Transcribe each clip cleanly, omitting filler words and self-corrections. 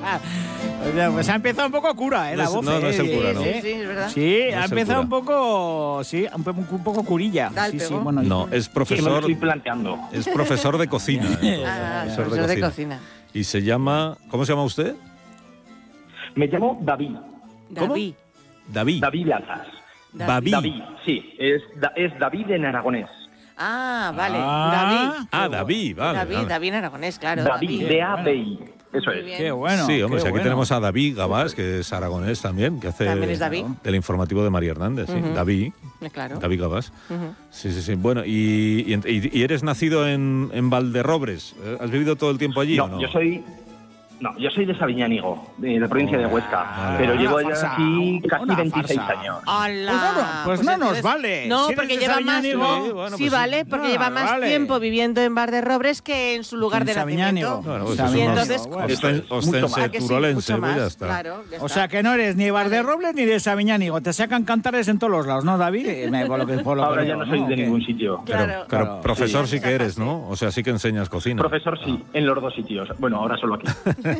O sea, pues ha empezado un poco cura, la voz. No es el cura, ¿no? Sí, es verdad. Sí, No ha es el empezado cura. un poco curilla. Da el Sí, pego. bueno, No, es Que me lo profesor, estoy planteando. es profesor de cocina. Profesor de cocina. Y se llama, ¿cómo se llama usted? Me llamo David. ¿Cómo? David. David. David Lazas. David. David, sí. Es David en aragonés. Ah, vale. Ah. David. David, vale. David, vale. David aragonés, claro. David, D-A-B-I. Eso Muy es. bien. Qué bueno. Sí, hombre, qué si aquí bueno. tenemos a David Gabás, que es aragonés también, que hace También es David. del informativo de María Hernández, sí. Ujú. David, Claro. David Gabás. Ujú. Sí, sí, sí. Bueno, y eres nacido en Valderrobres. ¿Has vivido todo el tiempo allí o no? Yo soy de Sabiñánigo, de la provincia de Huesca, vale. pero Una llevo ya farsa, aquí casi una 26 farsa. años. ¡Hala! Pues no nos entonces- vale. No, Si eres porque de lleva más. Sabiñánigo, No, sí, bueno, sí pues vale, porque no, lleva más vale. tiempo viviendo en Valderrobres que en su lugar En de Sabiñánigo. nacimiento. Bueno, pues Y eso no- entonces, bueno, Ostense ¿a que sí? turolense, Mucho pues ya más, está. claro, ya O está. sea que no eres ni Valderrobles ni de Sabiñánigo. Te sacan cantares en todos los lados, ¿no, David? Por lo que Ahora ya veo, no soy de ¿O qué? ningún sitio. Claro. Pero profesor sí Esa que eres, fase. ¿no? O sea, sí que enseñas cocina. Profesor sí, en los dos sitios. Bueno, ahora solo aquí.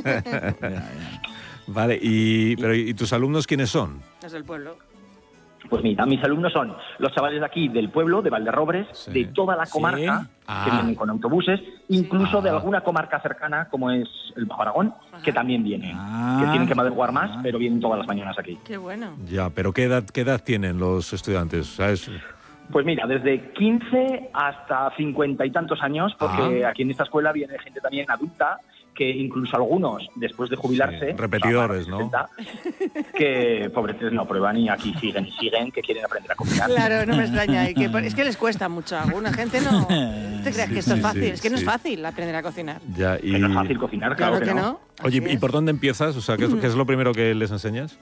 Vale, pero ¿y tus alumnos quiénes son? Los del pueblo. Pues mira, mis alumnos son los chavales de aquí, del pueblo, de Valderrobres, Sí. de toda la Sí. comarca, Ah. que vienen con autobuses, incluso de alguna comarca cercana, como es el Bajo Aragón, que también vienen. Ah. Que tienen que madrugar más, pero vienen todas las mañanas aquí. Qué bueno. Ya, pero ¿qué edad tienen los estudiantes? ¿Sabes? Pues mira, desde 15 hasta 50 y tantos años, porque aquí en esta escuela viene gente también adulta, que incluso algunos, después de jubilarse... Sí, repetidores, ¿no? 60, que pobretes no prueban y aquí siguen y siguen, que quieren aprender a cocinar. Claro, no me extraña. Es que les cuesta mucho. Alguna gente no te creas que esto es fácil. Es que no es fácil aprender a cocinar. Ya, Que no es fácil cocinar, Claro claro, que no. Oye, Así ¿y es. por dónde empiezas? O sea, ¿qué es lo primero que les enseñas?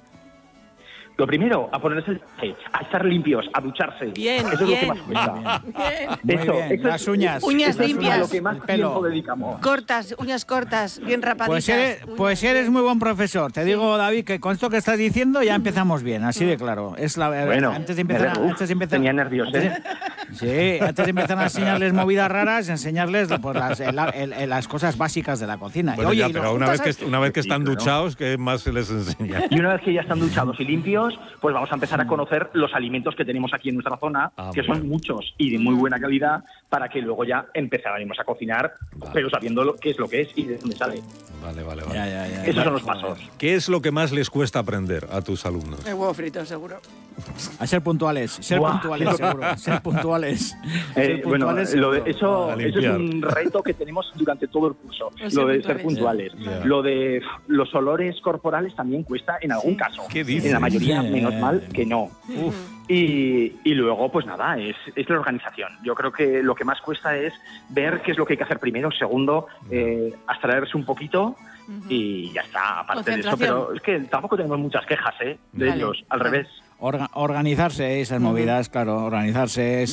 Lo primero, a ponerse el traje, a estar limpios, a ducharse. Bien, Eso bien. es lo que más cuesta. Bien. Muy Eso, bien, eso las es- uñas. Uñas eso es limpias. lo que más El pelo. tiempo dedicamos. Cortas, uñas cortas, bien rapaditas. Pues eres muy buen profesor. Te digo, David, que con esto que estás diciendo ya empezamos bien, así de claro. Es la Bueno, antes de empezar, tenía nervios, ¿eh? Sí, antes de empezar a enseñarles movidas raras, enseñarles pues, las cosas básicas de la cocina. Bueno, Oye, ya, y pero luego una vez estás- que están Sí, claro. duchados, ¿qué más se les enseña? Y una vez que ya están duchados y limpios, pues vamos a empezar a conocer los alimentos que tenemos aquí en nuestra zona, que muy son bien. muchos y de muy buena calidad, para que luego ya empezaremos a cocinar, pero sabiendo qué es lo que es y de dónde sale. Vale. Ya. Esos son los pasos. ¿Qué es lo que más les cuesta aprender a tus alumnos? El huevo frito, seguro. A ser puntuales, Buah. seguro. Ser puntuales. Ser Bueno, puntuales, lo de, seguro. eso A es limpiar. un reto que tenemos durante todo el curso, El lo de ser ser puntuales. Ya. Lo de los olores corporales también cuesta en algún caso. ¿Qué dices? En la mayoría, Sí. menos mal que no. Uf, Y luego, pues nada, es la organización. Yo creo que lo que más cuesta es ver qué es lo que hay que hacer primero, segundo, abstraerse un poquito y ya está, aparte de eso. Concentración. Pero es que tampoco tenemos muchas quejas de Vale. ellos, al Vale. revés. Organizarse, esas movidas, claro, organizarse,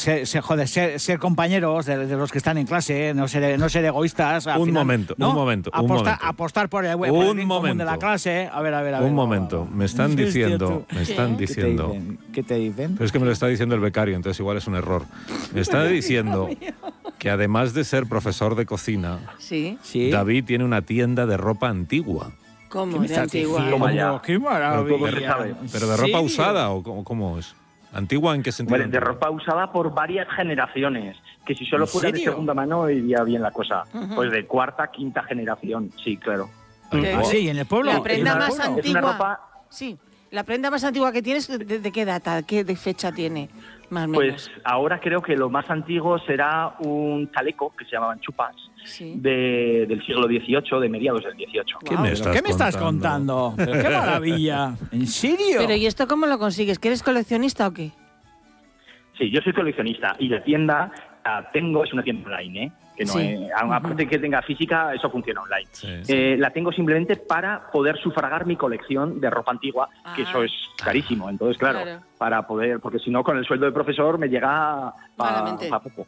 ser compañeros de los que están en clase, no ser egoístas. Al Un final, momento, ¿no? un momento, un momento. Apostar por el Un bien común de momento. la clase. A ver. un momento, me están Hostia, diciendo, tú. me están ¿Qué te diciendo, dicen? ¿Qué te dicen? pero es que me lo está diciendo el becario, entonces igual es un error. Me está diciendo que además de ser profesor de cocina, Sí. Sí. David tiene una tienda de ropa antigua. ¿Cómo? ¿Qué me De estás antigua. diciendo? Toma ya. ¡Qué maravilla! Todo se sabe. ¿Pero de ¿En ropa serio? usada o cómo es? ¿Antigua en qué sentido? Bueno, de ropa usada por varias generaciones, que si solo ¿En fuera de serio? segunda mano iría bien la cosa. Pues de cuarta, quinta generación, sí, claro. ¿Qué? Ah, sí, en el pueblo. La prenda ¿En el más pueblo? Es una antigua. ropa, Sí. La prenda más antigua que tienes, ¿de qué data? ¿De fecha tiene? Más o menos. pues ahora creo que lo más antiguo será un chaleco que se llamaban chupas Sí. del siglo XVIII, de mediados del XVIII. ¿Qué Guau. me ¿Pero estás ¿Qué me estás contando? Pero ¡qué maravilla! ¿En serio? Pero ¿y esto cómo lo consigues? ¿Que eres coleccionista o qué? Sí, yo soy coleccionista y la tienda la tengo, es una tienda online, que no Sí. es, aparte de que tenga física, eso funciona online. Sí. La tengo simplemente para poder sufragar mi colección de ropa antigua, que Ah. eso es carísimo. Entonces, claro, Claro. para poder, porque si no, con el sueldo de profesor me llega Malamente. para poco.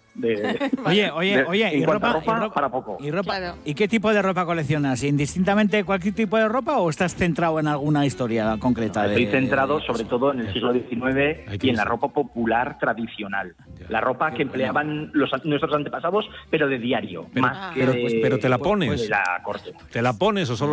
Oye, en ¿y cuanto a ropa, ropa, para poco. ¿Y ropa? Claro. ¿Y qué tipo de ropa coleccionas? ¿Indistintamente cualquier tipo de ropa o estás centrado en alguna historia concreta? Estoy centrado sobre todo en el siglo XIX Hay que y en la irse. ropa popular tradicional. Ya. La ropa que empleaban nuestros antepasados, pero de diario, Pero- más que pero- de, pero te la pones. de la corte. ¿Te la pones o solo